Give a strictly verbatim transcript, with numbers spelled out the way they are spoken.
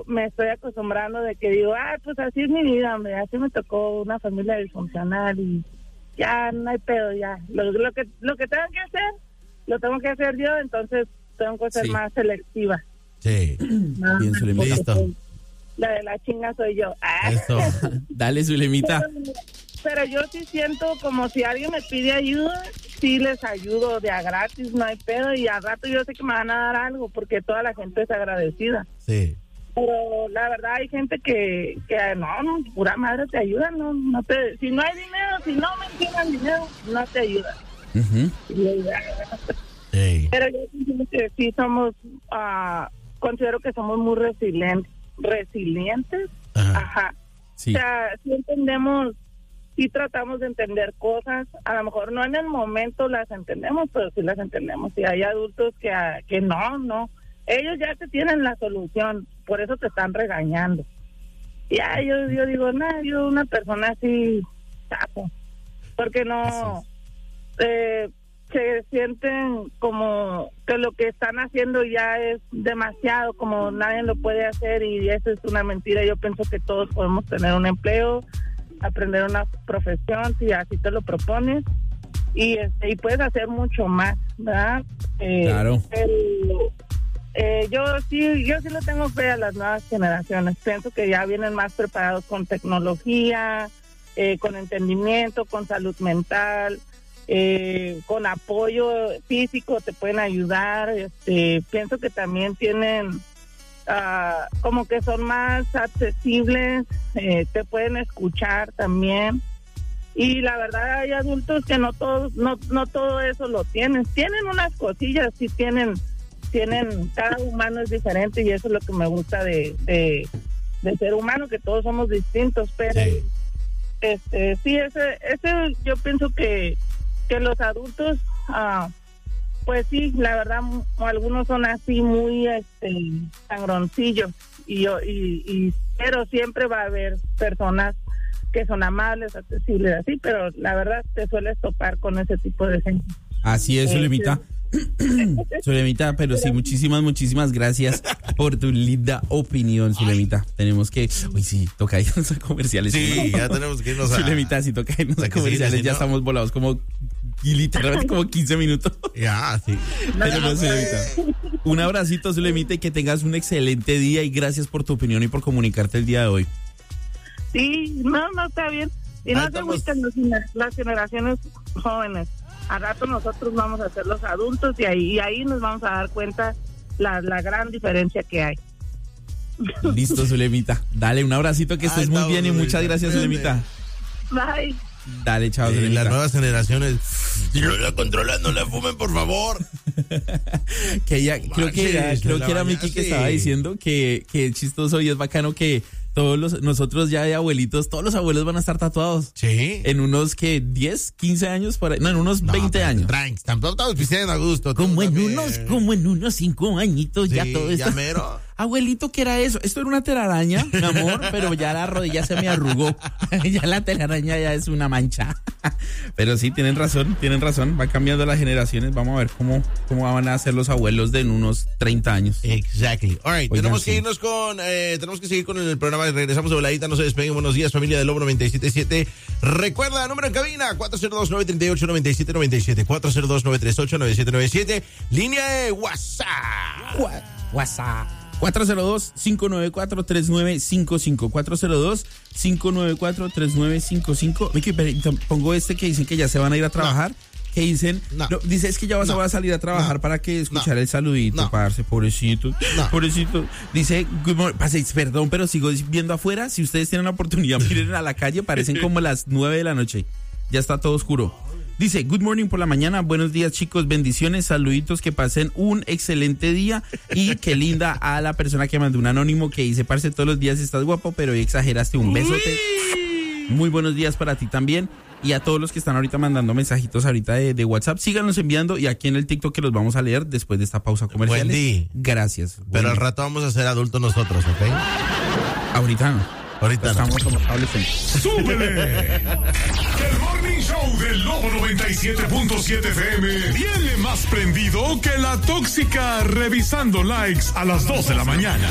me estoy acostumbrando de que digo, ah, pues así es mi vida, hombre, así me tocó una familia disfuncional y ya no hay pedo, ya. Lo, lo que lo que tengo que hacer, lo tengo que hacer yo, entonces tengo que ser sí. más selectiva. Sí. No, bien, Zulemita. Listo. La de la chinga soy yo. Ah. Eso. Dale, Zulemita. Pero, pero yo sí siento como si alguien me pide ayuda, sí les ayudo de a gratis, no hay pedo, y al rato yo sé que me van a dar algo, porque toda la gente es agradecida. Sí. Pero la verdad hay gente que, que no, no, pura madre te ayuda, no, no te, si no hay dinero, si no me entiendan dinero, no te ayuda. Uh-huh. Hey. Pero yo siento que sí somos, uh, considero que somos muy resilientes, resilientes, ajá, ajá. Sí. O sea, sí entendemos, sí tratamos de entender cosas, a lo mejor no en el momento las entendemos, pero sí las entendemos, y hay adultos que, que no, no, ellos ya te tienen la solución, por eso te están regañando. Ya, yo, yo digo, no, nah, yo una persona así, tapo, porque no, eh, se sienten como que lo que están haciendo ya es demasiado, como nadie lo puede hacer, y eso es una mentira. Yo pienso que todos podemos tener un empleo, aprender una profesión, si así te lo propones, y este, y puedes hacer mucho más, ¿verdad? Eh, claro. El, Eh, yo sí, yo sí le tengo fe a las nuevas generaciones. Pienso que ya vienen más preparados con tecnología, eh, con entendimiento, con salud mental, eh, con apoyo físico, te pueden ayudar. Este, pienso que también tienen, uh, como que son más accesibles, eh, te pueden escuchar también. Y la verdad hay adultos que no todos, no, no todo eso lo tienen. Tienen unas cosillas, sí tienen. tienen, cada humano es diferente, y eso es lo que me gusta de, de, de ser humano, que todos somos distintos, pero sí, este, sí ese, ese yo pienso que, que los adultos, ah, pues sí, la verdad, algunos son así muy este sangroncillos, y yo, y, y pero siempre va a haber personas que son amables, accesibles, así, pero la verdad te sueles topar con ese tipo de gente. Así es, Zulemita. Zulemita, pero sí, muchísimas, muchísimas gracias por tu linda opinión, Zulemita. Tenemos que, uy, sí, toca irnos a comerciales. Sí, ¿no? Ya tenemos que irnos a... Zulemita, sí, toca irnos a comerciales, sí, ya no. Estamos volados como, y literalmente como quince minutos. Ya, sí. Pero no, Zulemita. Un abracito, Zulemita, y que tengas un excelente día, y gracias por tu opinión y por comunicarte el día de hoy. Sí, no, no, está bien. Y no se gustan las generaciones jóvenes. A rato nosotros vamos a ser los adultos, y ahí, y ahí nos vamos a dar cuenta la, la gran diferencia que hay. Listo, Zulemita. Dale, un abracito, que estés muy bien, y muchas gracias, Zulemita. Bye. Dale, chao, eh, Zulemita. Las nuevas generaciones, si no la controlan, no la fumen, por favor. Que ella, creo que era, creo que era Miki que estaba diciendo que, que es chistoso y es bacano que todos los, nosotros ya de abuelitos, todos los abuelos van a estar tatuados. Sí. En unos que diez, quince años, por ahí, no, en unos no, veinte años. Tranqui, tampoco estamos pisteando a gusto. Como en también. unos, como en unos cinco añitos, sí, ya todo esto. Ya mero. Abuelito, ¿qué era eso? Esto era una telaraña, mi amor, pero ya la rodilla se me arrugó. Ya la telaraña ya es una mancha. Pero sí, tienen razón, tienen razón. Va cambiando las generaciones. Vamos a ver cómo, cómo van a ser los abuelos de en unos treinta años. Exactly. All right, Oigan, tenemos que sí. irnos con, eh, tenemos que seguir con el programa. Regresamos de voladita, no se despeguen. Buenos días, familia del Lobo noventa y siete punto siete. Recuerda, número en cabina, cuatro cero dos, nueve tres ocho, nueve siete nueve siete. cuatro cero dos, nueve tres ocho, nueve siete nueve siete. Línea de WhatsApp. WhatsApp. cuatro cero dos, cinco nueve cuatro, tres nueve cinco cinco. cuatro cero dos, cinco nueve cuatro, tres nueve cinco cinco. Miki, pongo este que dicen que ya se van a ir a trabajar. No. Que dicen, no. No, dice, es que ya vas no. a salir a trabajar no. para que escuchar no. el saludito, no. parce, pobrecito, no. pobrecito. Dice, pase, perdón, pero sigo viendo afuera. Si ustedes tienen la oportunidad, miren a la calle, parecen como las nueve de la noche. Ya está todo oscuro. Dice, good morning por la mañana, buenos días chicos, bendiciones, saluditos, que pasen un excelente día. Y qué linda a la persona que mandó un anónimo que dice, parce, todos los días estás guapo, pero hoy exageraste, un besote. Muy buenos días para ti también. Y a todos los que están ahorita mandando mensajitos ahorita de, de WhatsApp, síganos enviando, y aquí en el TikTok que los vamos a leer después de esta pausa comercial. Gracias. Pero al rato vamos a ser adultos nosotros, ¿ok? Ahorita no. Ahorita estamos no. como adolescentes. ¡Súbele! El Morning Show del Lobo noventa y siete punto siete F M viene más prendido que la tóxica revisando likes a las dos de la mañana.